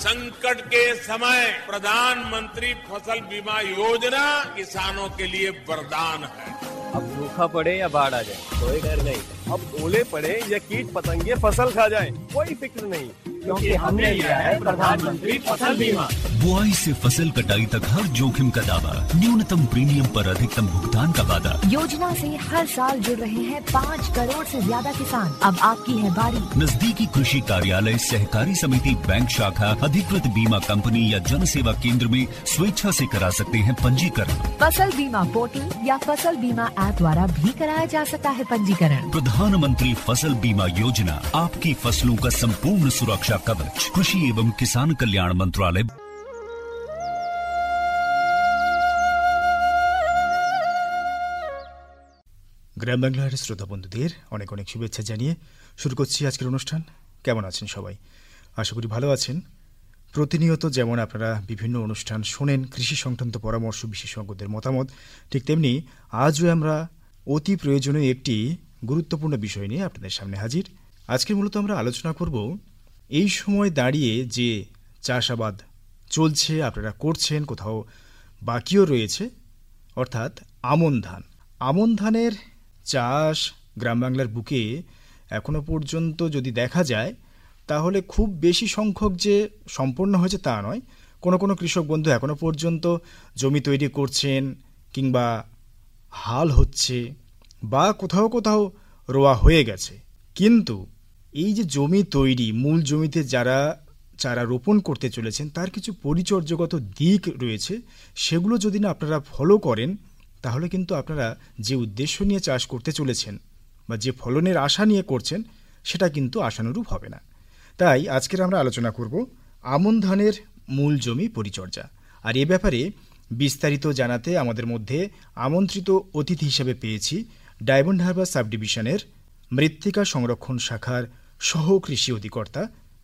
संकट के समय प्रधानमंत्री फसल बीमा योजना किसानों के लिए वरदान है। अब सूखा पड़े या बाढ़ आ जाए कोई डर नहीं, अब ओले पड़े या कीट पतंगे फसल खा जाए कोई फिक्र नहीं, क्योंकि हमने लिया है प्रधानमंत्री फसल बीमा। बुआई से फसल कटाई तक हर जोखिम का दावा, न्यूनतम प्रीमियम पर अधिकतम भुगतान का वादा। योजना से हर साल जुड़ रहे हैं 5 करोड़ से ज्यादा किसान। अब आपकी है बारी। नजदीकी कृषि कार्यालय, सहकारी समिति, बैंक शाखा, अधिकृत बीमा कंपनी या जन सेवा केंद्र में स्वेच्छा से करा सकते हैं पंजीकरण। फसल बीमा पोर्टल या फसल बीमा ऐप द्वारा भी कराया जा सकता है पंजीकरण। प्रधानमंत्री फसल बीमा योजना, आपकी फसलों का संपूर्ण सुरक्षा कवच, कृषि एवं किसान कल्याण मंत्रालय। গ্রাম বাংলার শ্রোতা বন্ধুদের অনেক অনেক শুভেচ্ছা জানিয়ে শুরু করছি আজকের অনুষ্ঠান। কেমন আছেন সবাই? আশা করি ভালো আছেন। প্রতিনিয়ত যেমন আপনারা বিভিন্ন অনুষ্ঠান শোনেন, কৃষি সংক্রান্ত পরামর্শ, বিশেষজ্ঞদের মতামত, ঠিক তেমনি আজও আমরা অতি প্রয়োজনীয় একটি গুরুত্বপূর্ণ বিষয় নিয়ে আপনাদের সামনে হাজির। আজকে মূলত আমরা আলোচনা করব এই সময় দাঁড়িয়ে যে চাষাবাদ চলছে, আপনারা করছেন, কোথাও বাকিও রয়েছে, অর্থাৎ আমন ধান। আমন ধানের চাষ গ্রাম বাংলার বুকে এখনো পর্যন্ত যদি দেখা যায় তাহলে খুব বেশি সংখ্যক যে সম্পন্ন হয়েছে তা নয়। কোনো কোনো কৃষক বন্ধু এখনো পর্যন্ত জমি তৈরি করছেন, কিংবা হাল হচ্ছে, বা কোথাও কোথাও রোয়া হয়ে গেছে। কিন্তু এই যে জমি তৈরি, মূল জমিতে যারা চারা রোপণ করতে চলেছেন তার কিছু পরিচর্যাগত দিক রয়েছে, সেগুলো যদি না আপনারা ফলো করেন তাহলে কিন্তু আপনারা যে উদ্দেশ্য নিয়ে চাষ করতে চলেছেন বা যে ফলনের আশা নিয়ে করছেন সেটা কিন্তু আশানুরূপ হবে না। তাই আজকের আমরা আলোচনা করব আমন ধানের মূল জমি পরিচর্যা। আর এ ব্যাপারে বিস্তারিত জানাতে আমাদের মধ্যে আমন্ত্রিত অতিথি হিসেবে পেয়েছি ডায়মন্ড হারবার সাব ডিভিশনের মৃত্তিকা সংরক্ষণ শাখার সহ কৃষি অধিকর্তা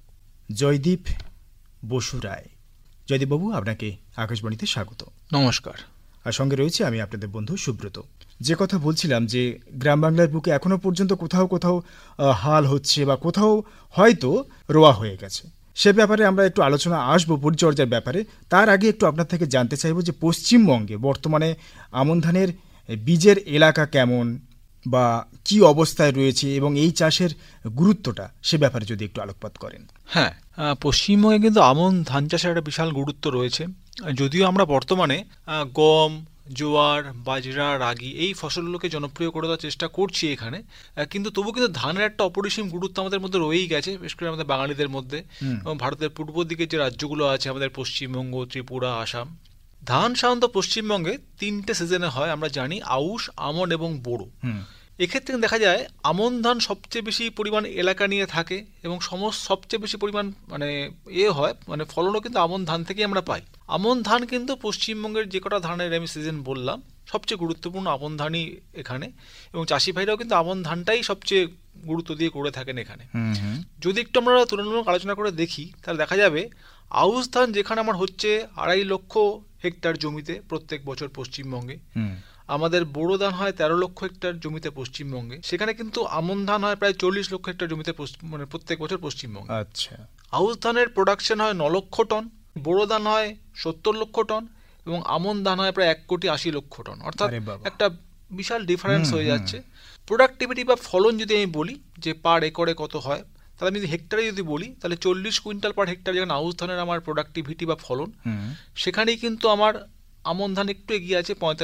জয়দীপ বসু রায়। জয়দীপবাবু, আপনাকে আকাশবাণীতে স্বাগত। নমস্কার। আর সঙ্গে রয়েছে আমি আপনাদের বন্ধু সুব্রত। যে কথা বলছিলাম যে গ্রাম বাংলার বুকে এখনো পর্যন্ত কোথাও কোথাও হাল হচ্ছে বা কোথাও হয়তো রোয়া হয়ে গেছে, সে ব্যাপারে আমরা একটু আলোচনা আসবো, পরিচর্যার ব্যাপারে। তার আগে একটু আপনার থেকে জানতে চাইব যে পশ্চিমবঙ্গে বর্তমানে আমন ধানের বীজের এলাকা কেমন বা কি অবস্থায় রয়েছে এবং এই চাষের গুরুত্বটা, সে ব্যাপারে যদি একটু আলোকপাত করেন। হ্যাঁ, পশ্চিমবঙ্গে কিন্তু আমন ধান চাষের একটা বিশাল গুরুত্ব রয়েছে। যদিও আমরা বর্তমানে গম, জোয়ার, বাজরা, রাগি এই ফসলগুলোকে জনপ্রিয় করে দেওয়ার চেষ্টা করছি এখানে, কিন্তু তবু কিন্তু ধানের একটা অপরিসীম গুরুত্ব আমাদের মধ্যে রয়েই গেছে, বিশেষ করে আমাদের বাঙালিদের মধ্যে। এবং ভারতের পূর্ব দিকে যে রাজ্যগুলো আছে, আমাদের পশ্চিমবঙ্গ, ত্রিপুরা, আসাম, ধান সাধারণত পশ্চিমবঙ্গে 3টে সিজনে হয় আমরা জানি, আউশ, আমন এবং বোরো। এক্ষেত্রে দেখা যায় আমন ধান সবচেয়ে বেশি পরিমাণ এলাকা নিয়ে থাকে এবং সবচেয়ে বেশি পরিমাণ হয়, ফলনও কিন্তু আমন ধান থেকেই আমরা পাই। আমন ধান কিন্তু পশ্চিমবঙ্গের যে কটা ধানের আমি সিজন বললাম সবচেয়ে গুরুত্বপূর্ণ আমন ধানই এখানে, এবং চাষি ভাইরাও কিন্তু আমন ধানটাই সবচেয়ে গুরুত্ব দিয়ে করে থাকেন এখানে। যদি একটু আমরা তুলনামূলক আলোচনা করে দেখি তাহলে দেখা যাবে আউশ ধান যেখানে আমার হচ্ছে 2.5 লক্ষ হেক্টর জমিতে প্রত্যেক বছর পশ্চিমবঙ্গে, আমাদের বোরো ধান হয় 13 লক্ষ হেক্টর জমিতে পশ্চিমবঙ্গে, সেখানে কিন্তু আমন ধান হয় প্রায় 40 লক্ষ হেক্টর জমিতে প্রত্যেক বছর পশ্চিমবঙ্গে। আচ্ছা, আউশ ধানের প্রোডাকশন হয় 9 লক্ষ টন, বোরো ধান হয় 70 লক্ষ টন এবং আমন ধান হয় প্রায় 1,80,00,000 টন। অর্থাৎ একটা বিশাল ডিফারেন্স হয়ে যাচ্ছে। প্রোডাক্টিভিটি বা ফলন যদি আমি বলি যে পার একরে কত হয়, তাহলে আমি যদি হেক্টরে যদি বলি তাহলে 40 কুইন্টাল পার হেক্টর যেখানে আউশ ধানের আমার প্রোডাক্টিভিটি বা ফলন, সেখানেই কিন্তু আমার আমন ধান একটু এগিয়ে আছে,